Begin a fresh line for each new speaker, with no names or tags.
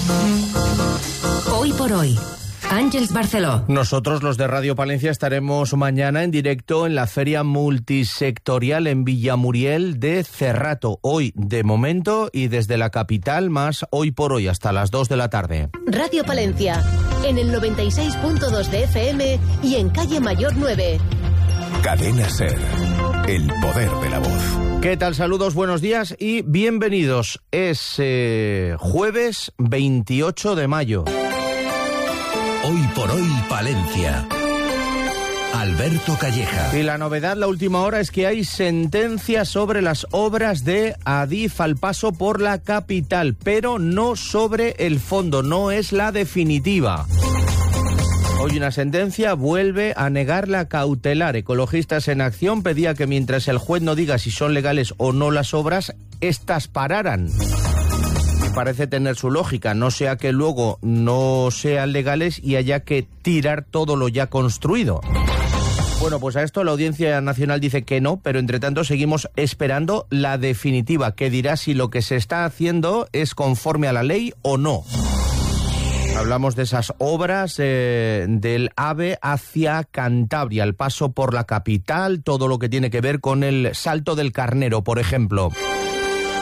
Hoy por hoy, Àngels Barceló.
Nosotros, los de Radio Palencia, estaremos mañana en directo en la Feria Multisectorial en Villamuriel de Cerrato. Hoy, de momento, y desde la capital, más Hoy por Hoy, hasta las 2 de la tarde.
Radio Palencia, en el 96.2 de FM y en Calle Mayor 9.
Cadena SER, el poder de la voz.
¿Qué tal? Saludos, buenos días y bienvenidos. Es jueves 28 de mayo.
Hoy por hoy, Palencia. Alberto Calleja.
Y la novedad, la última hora, es que hay sentencia sobre las obras de Adif al paso por la capital, pero no sobre el fondo, no es la definitiva. Hoy una sentencia vuelve a negar la cautelar. Ecologistas en Acción pedía que mientras el juez no diga si son legales o no las obras, estas pararan. Parece tener su lógica, no sea que luego no sean legales y haya que tirar todo lo ya construido. Bueno, pues a esto la Audiencia Nacional dice que no, pero entre tanto seguimos esperando la definitiva, que dirá si lo que se está haciendo es conforme a la ley o no. Hablamos de esas obras del AVE hacia Cantabria, el paso por la capital, todo lo que tiene que ver con el Salto del Carnero, por ejemplo.